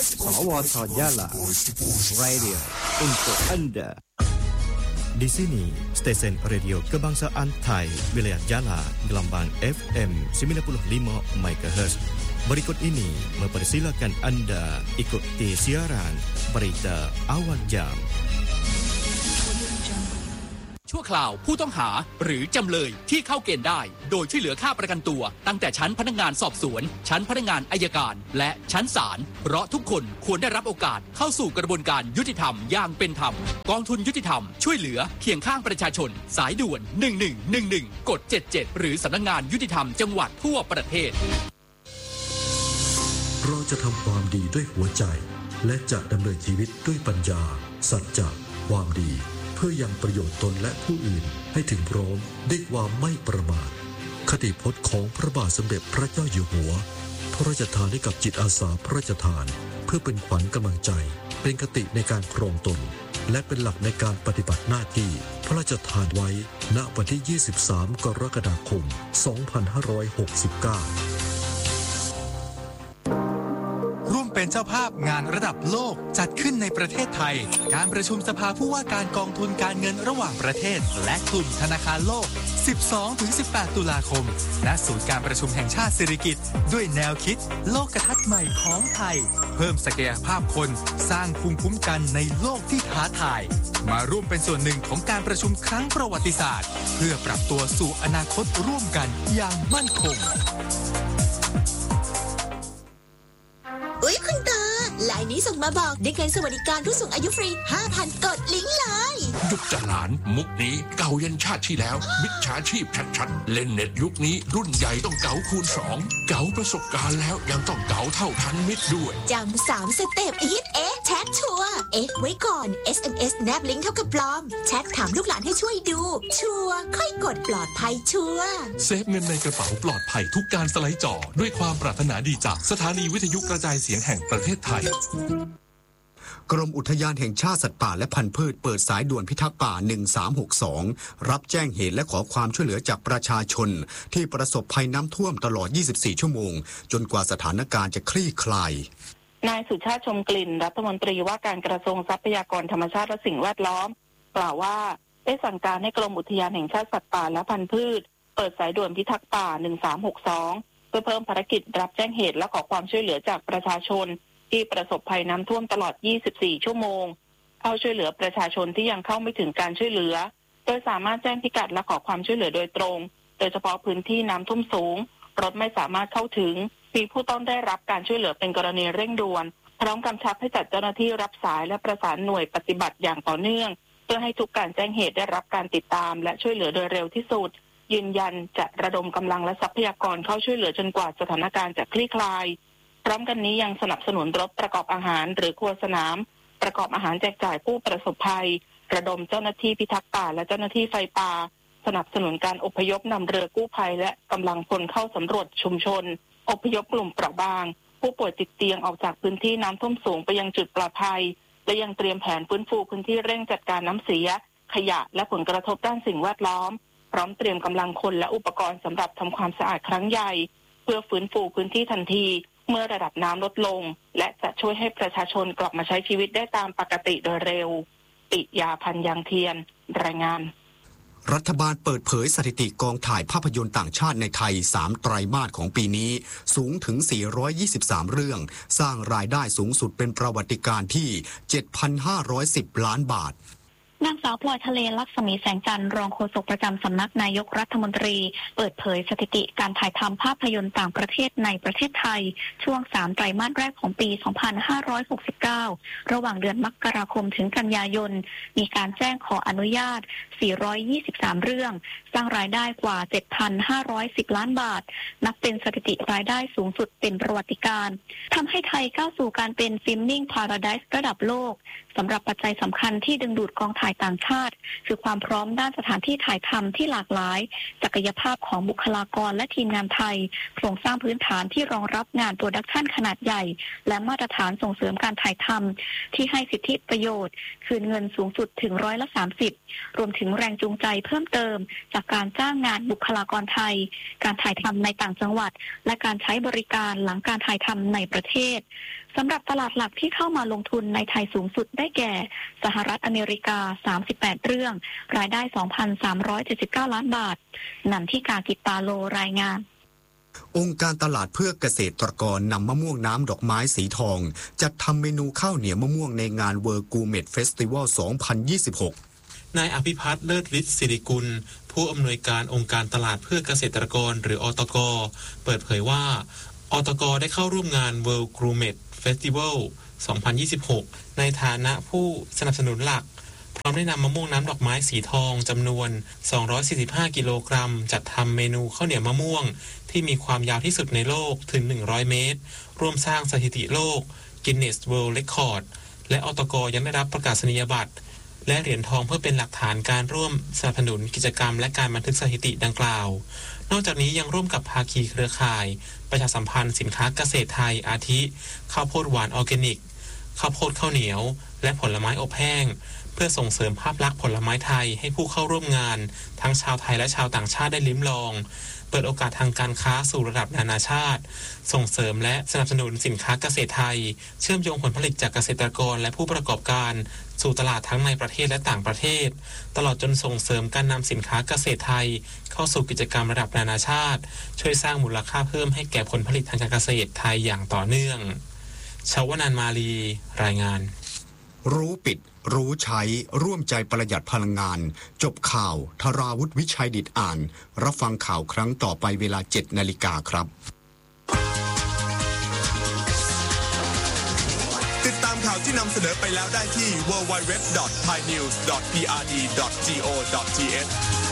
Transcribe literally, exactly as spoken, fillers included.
สวทYala Radio untuk Anda. Di sini, stesen radio kebangsaan Thai, wilayah Jala, gelombang F M sembilan puluh lima megahertz. Berikut ini mempersilakan Anda ikuti siaran berita awal jam. ชั่วคราวผู้ต้องหาหรือจำเลยที่เข้าเกณฑ์ได้โดยช่วยเหลือค่าประกันตัวตั้งแต่ชั้นพนักงานสอบสวนชั้นพนักงานอัยการและชั้นศาลเพราะทุกคนควรได้รับโอกาสเข้าสู่กระบวนการยุติธรรมอย่างเป็นธรรมกองทุนยุติธรรมช่วยเหลือเคียงข้างประชาชนสายด่วนหนึ่งหนึ่งหนึ่งหนึ่งกดเจ็ดเจ็ดหรือสำนักงานยุติธรรมจังหวัดทั่วประเทศเราจะทำความดีด้วยหัวใจและจะดำเนินชีวิตด้วยปัญญาสัจจะความดีเพื่อยังประโยชน์ตนและผู้อื่นให้ถึงพร้อมด้วยความไม่ประมาทคติพจน์ของพระบาทสมเด็จพระเจ้าอยู่หัวพระราชทานให้กับจิตอาสาพระราชทานเพื่อเป็นขวัญกำลังใจเป็นคติในการครองตนและเป็นหลักในการปฏิบัติหน้าที่พระราชทานไว้ณวันที่ยี่สิบสามกรกฎาคมสองพันห้าร้อยหกสิบเก้าเป็นเจ้าภาพงานระดับโลกจัดขึ้นในประเทศไทยการประชุมสภาผู้ว่าการกองทุนการเงินระหว่างประเทศและกลุ่มธนาคารโลก สิบสองถึงสิบแปด ตุลาคมณศูนย์การประชุมแห่งชาติสิริกิติ์ด้วยแนวคิดโลกทัศน์ใหม่ของไทยเพิ่มศักยภาพคนสร้างภูมิคุ้มกันในโลกที่ท้าทายมาร่วมเป็นส่วนหนึ่งของการประชุมครั้งประวัติศาสตร์เพื่อปรับตัวสู่อนาคตร่วมกันอย่างมั่นคงอุ๊ยคุณตาไลน์นี้ส่งมาบอกได้เงินสวัสดิการผู้สูงอายุฟรี ห้าพัน กดลิงก์เลยหยุดจะหลานมุกนี้เก่ายันชาติที่แล้วมิจฉาชีพชัดๆเล่นเน็ตยุคนี้รุ่นใหญ่ต้องเก๋าคูณสองเก๋าประสบการณ์แล้วยังต้องเก๋าเท่าทันมิตรด้วยจำสามสเต็ปอีทเอ๊ะแชทชัวร์เอ๊ะไว้ก่อน เอส เอ็ม เอส แนบลิงก์เท่ากับปลอมแชทถามลูกหลานให้ช่วยดูชัวร์ค่อยกดปลอดภัยชัวร์เซฟเงินในกระเป๋าปลอดภัยทุกการสไลด์จอด้วยความปรารถนาดีจากสถานีวิทยุกระจายเสียงแห่งประเทศไทยกรมอุทยานแห่งชาติสัตว์ป่าและพันธุ์พืชเปิดสายด่วนพิทักษ์ป่าหนึ่งสามหกสองรับแจ้งเหตุและขอความช่วยเหลือจากประชาชนที่ประสบภัยน้ำท่วมตลอดยี่สิบสี่ชั่วโมงจนกว่าสถานการณ์จะคลี่คลายนายสุชาติชมกลิ่นรัฐมนตรีว่าการกระทรวงทรัพยากรธรรมชาติและสิ่งแวดล้อมกล่าวว่าได้สั่งการให้กรมอุทยานแห่งชาติสัตว์ป่าและพันธุ์พืชเปิดสายด่วนพิทักษ์ป่าหนึ่งสามหกสองเพื่อเพิ่มภารกิจรับแจ้งเหตุและขอความช่วยเหลือจากประชาชนที่ประสบภัยน้ำท่วมตลอดยี่สิบสี่ชั่วโมงเข้าช่วยเหลือประชาชนที่ยังเข้าไม่ถึงการช่วยเหลือโดยสามารถแจ้งพิกัดและขอความช่วยเหลือโดยตรงโดยเฉพาะพื้นที่น้ำท่วมสูงรถไม่สามารถเข้าถึงมีผู้ต้องได้รับการช่วยเหลือเป็นกรณีเร่งด่วนพร้อมกำชับให้จัดเจ้าหน้าที่รับสายและประสานหน่วยปฏิบัติอย่างต่อเนื่องเพื่อให้ทุกการแจ้งเหตุได้รับการติดตามและช่วยเหลือโดยเร็วที่สุดยืนยันจะระดมกำลังและทรัพยากรเข้าช่วยเหลือจนกว่าสถานการณ์จะคลี่คลายพร้อมกันนี้ยังสนับสนุนรถประกอบอาหารหรือครัวสนามประกอบอาหารแจกจ่ายผู้ประสบภัยระดมเจ้าหน้าที่พิทักษ์ป่าและเจ้าหน้าที่ไฟป่าสนับสนุนการอพยพนำเรือกู้ภัยและกำลังพลเข้าสำรวจชุมชนอพยพกลุ่มเปราะบางผู้ป่วยติดเตียงออกจากพื้นที่น้ำท่วมสูงไปยังจุดปลอดภัยและยังเตรียมแผนฟื้นฟูพื้นที่เร่งจัดการน้ำเสียขยะและผลกระทบด้านสิ่งแวดล้อมพร้อมเตรียมกำลังคนและอุปกรณ์สำหรับทำความสะอาดครั้งใหญ่เพื่อฟื้นฟูพื้นที่ทันทีเมื่อระดับน้ำลดลงและจะช่วยให้ประชาชนกลับมาใช้ชีวิตได้ตามปกติโดยเร็วปิยาพันธ์ยังเทียนรายงานรัฐบาลเปิดเผยสถิติกองถ่ายภาพยนตร์ต่างชาติในไทยสามไตรมาสของปีนี้สูงถึงสี่ร้อยยี่สิบสามเรื่องสร้างรายได้สูงสุดเป็นประวัติการณ์ที่ เจ็ดพันห้าร้อยสิบ ล้านบาทนางสาวพลอยทะเลลักษมีแสงจันทร์รองโฆษกประจำสำนักนายกรัฐมนตรีเปิดเผยสถิติการถ่ายทำภาพยนตร์ต่างประเทศในประเทศไทยช่วงสามไตรมาสแรกของปีสองพันห้าร้อยหกสิบเก้าระหว่างเดือนมกราคมถึงกันยายนมีการแจ้งขออนุญาตสี่ร้อยยี่สิบสามเรื่องสร้างรายได้กว่า เจ็ดพันห้าร้อยสิบ ล้านบาทนับเป็นสถิติรายได้สูงสุดเป็นประวัติการณ์ทำให้ไทยก้าวสู่การเป็นฟิล์มมิ่งพาราไดซ์ระดับโลกสำหรับปัจจัยสำคัญที่ดึงดูดกองถ่ายายต่างชาติคือความพร้อมด้านสถานที่ถ่ายทำที่หลากหลายศักยภาพของบุคลากรและทีมงานไทยโครงสร้างพื้นฐานที่รองรับงานโปรดักชันขนาดใหญ่และมาตรฐานส่งเสริมการถ่ายทำที่ให้สิทธิประโยชน์คืนเงินสูงสุดถึงร้อยละสามสิบรวมถึงแรงจูงใจเพิ่มเติมจากการจ้างงานบุคลากรไทยการถ่ายทำในต่างจังหวัดและการใช้บริการหลังการถ่ายทำในประเทศสำหรับตลาดหลักที่เข้ามาลงทุนในไทยสูงสุดได้แก่สหรัฐอเมริกาสามสิบแปดเรื่องรายได้ สองพันสามร้อยเจ็ดสิบเก้า ล้านบาทนันทิกากิตตาโลรายงานองค์การตลาดเพื่อเกษตรกรนำมะม่วงน้ำดอกไม้สีทองจัดทำเมนูข้าวเหนียวมะม่วงในงานเวิร์กูเมดเฟสติวัล สองพันยี่สิบหกนายอภิพัฒน์เลิศฤทธิ์ศิริกุลผู้อำนวยการองค์การตลาดเพื่อเกษตรกรหรืออตก.เปิดเผยว่าอตก.ได้เข้าร่วมงาน World Gourmet Festival สองพันยี่สิบหก ในฐานะผู้สนับสนุนหลักพร้อมได้นำมะม่วงน้ำดอกไม้สีทองจำนวนสองร้อยสี่สิบห้ากิโลกรัมจัดทำเมนูข้าวเหนียวมะม่วงที่มีความยาวที่สุดในโลกถึงหนึ่งร้อยเมตรร่วมสร้างสถิติโลก Guinness World Record และอตก.ยังได้รับประกาศนียบัตรและเหรียญทองเพื่อเป็นหลักฐานการร่วมสนับสนุนกิจกรรมและการบันทึกสถิติดังกล่าวนอกจากนี้ยังร่วมกับภาคีเครือข่ายประชาสัมพันธ์สินค้าเกษตรไทยอาทิข้าวโพดหวานออร์แกนิกข้าวโพดข้าวเหนียวและผลไม้อบแห้งเพื่อส่งเสริมภาพลักษณ์ผลไม้ไทยให้ผู้เข้าร่วมงานทั้งชาวไทยและชาวต่างชาติได้ลิ้มลองเปิดโอกาสทางการค้าสู่ระดับนานาชาติส่งเสริมและสนับสนุนสินค้าเกษตรไทยเชื่อมโยงผลผลิตจากเกษตรกรและผู้ประกอบการสู่ตลาดทั้งในประเทศและต่างประเทศตลอดจนส่งเสริมการนำสินค้าเกษตรไทยเข้าสู่กิจกรรมระดับนานาชาติช่วยสร้างมูลค่าเพิ่มให้แก่ผลผลิตทางการเกษตรไทยอย่างต่อเนื่องชาวนันมาลีรายงานรู้ปิดรู้ใช้ร่วมใจประหยัดพลังงานจบข่าวธราวุฒิวิชัยดิษฐ์อ่านรับฟังข่าวครั้งต่อไปเวลา เจ็ดนาฬิกาครับติดตามข่าวที่นำเสนอไปแล้วได้ที่ ดับเบิลยู ดับเบิลยู ดับเบิลยู ดอท ไทยนิวส์ ดอท พี อาร์ ดี ดอท จี โอ ดอท ที เอช